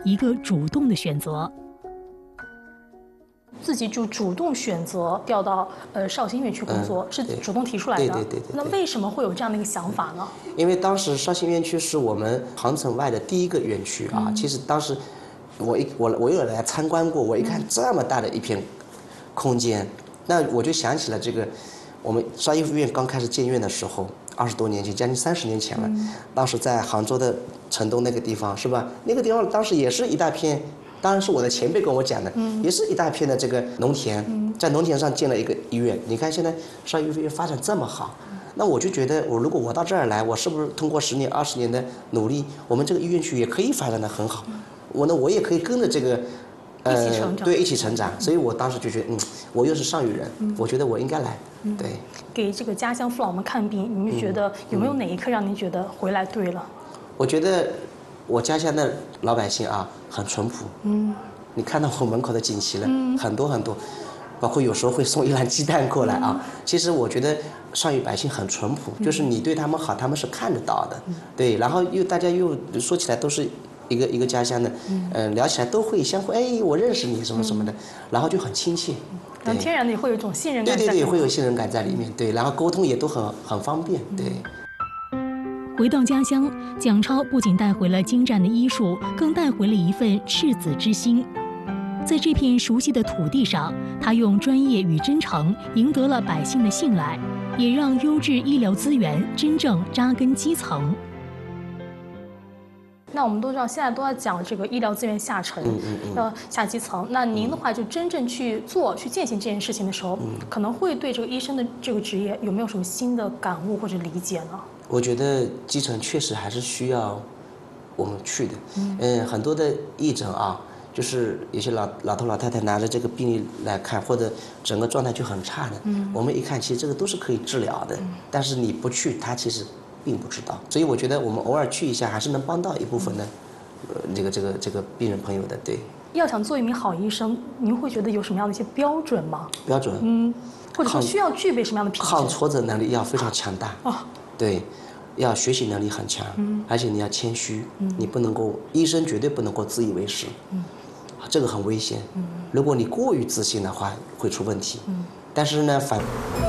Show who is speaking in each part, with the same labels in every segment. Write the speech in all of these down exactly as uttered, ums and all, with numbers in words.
Speaker 1: 一个主动的选择。
Speaker 2: 自己就主动选择调到呃绍兴医院去工作，嗯、是主动提出来的。
Speaker 3: 对对对对。
Speaker 2: 那为什么会有这样的一个想法呢？
Speaker 3: 因为当时绍兴院区是我们航城外的第一个院区啊。嗯、其实当时我一我我有来参观过，我一看这么大的一片空间，嗯、那我就想起了这个我们绍兴医院刚开始建院的时候，二十多年前，将近三十年前了。嗯、当时在杭州的城东那个地方是吧？那个地方当时也是一大片。当然是我的前辈跟我讲的，嗯、也是一大片的这个农田，嗯、在农田上建了一个医院。你看现在绍兴医院发展这么好，嗯、那我就觉得，我如果我到这儿来，我是不是通过十年、二十年的努力，我们这个医院区也可以发展得很好？嗯、我呢，我也可以跟着这个，
Speaker 2: 呃，一起成长，
Speaker 3: 对，一起成长。所以我当时就觉得，嗯，我又是上虞人，嗯、我觉得我应该来，
Speaker 2: 嗯、
Speaker 3: 对。
Speaker 2: 给这个家乡父老们看病，你们觉得有没有哪一刻让您觉得回来对了？
Speaker 3: 我觉得我家乡的老百姓啊，很淳朴。嗯。你看到我门口的锦旗了，嗯、很多很多，包括有时候会送一篮鸡蛋过来啊。嗯、其实我觉得上虞百姓很淳朴，嗯、就是你对他们好，他们是看得到的。嗯、对，然后又大家又说起来都是一个一个家乡的，嗯、呃，聊起来都会相互哎，我认识你什么什么的，嗯、然后就很亲切。
Speaker 2: 然后天然的也会有一种信任感。
Speaker 3: 对对对，会有信任感在里面。对，然后沟通也都很很方便。对。
Speaker 1: 回到家乡，蒋超不仅带回了精湛的医术，更带回了一份赤子之心。在这片熟悉的土地上，他用专业与真诚赢得了百姓的信赖，也让优质医疗资源真正扎根基层。
Speaker 2: 那我们都知道，现在都在讲这个医疗资源下沉，
Speaker 3: 嗯嗯嗯、
Speaker 2: 要下基层。那您的话，就真正去做、去践行这件事情的时候，嗯、可能会对这个医生的这个职业有没有什么新的感悟或者理解呢？
Speaker 3: 我觉得基层确实还是需要我们去的。嗯，嗯很多的义诊啊。就是有些老老头老太太拿着这个病例来看，或者整个状态就很差的，嗯、我们一看，其实这个都是可以治疗的。嗯、但是你不去，他其实并不知道。所以我觉得我们偶尔去一下，还是能帮到一部分的，呃，这个这个这个病人朋友的。对。
Speaker 2: 要想做一名好医生，您会觉得有什么样的一些标准吗？
Speaker 3: 标准。
Speaker 2: 嗯，或者说需要具备什么样的品质？
Speaker 3: 抗挫折能力要非常强大。哦。对。要学习能力很强，嗯、而且你要谦虚，嗯、你不能够，医生绝对不能够自以为是。嗯这个很危险，嗯、如果你过于自信的话，会出问题。嗯、但是呢，反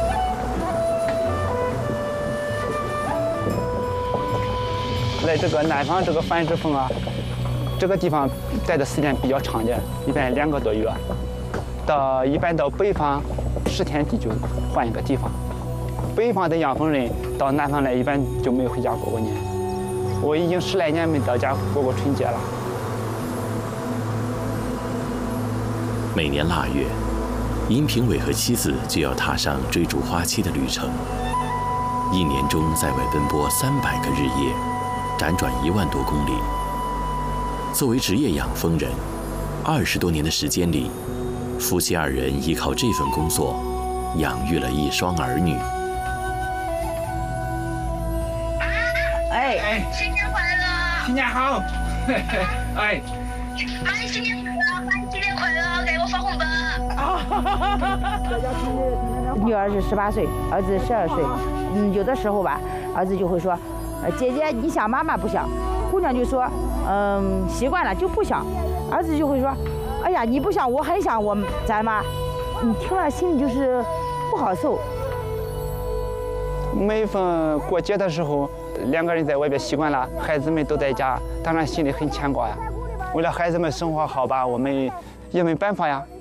Speaker 4: 来这个南方这个繁殖蜂啊，这个地方待的时间比较长点，一般两个多月。到一般到北方，十天地就换一个地方。北方的养蜂人到南方来，一般就没有回家过过年。我已经十来年没到家过过春节了。
Speaker 5: 每年腊月，殷评委和妻子就要踏上追逐花期的旅程。一年中在外奔波三百个日夜，辗转一万多公里。作为职业养蜂人，二十多年的时间里，夫妻二人依靠这份工作，养育了一双儿女。
Speaker 6: 哎哎，新年快乐！
Speaker 4: 新年好！哎，
Speaker 6: 妈，新年快乐！妈，新年快乐！给我发红包！
Speaker 7: 女儿是十八岁，儿子十二岁。嗯，有的时候吧，儿子就会说：“呃，姐姐你想妈妈不想？”姑娘就说：“嗯，习惯了就不想。”儿子就会说：“哎呀，你不想，我很想我咱妈。”你听了心里就是不好受。
Speaker 4: 每逢过节的时候，两个人在外边习惯了，孩子们都在家，当然心里很牵挂呀。为了孩子们生活好吧，我们也没办法呀。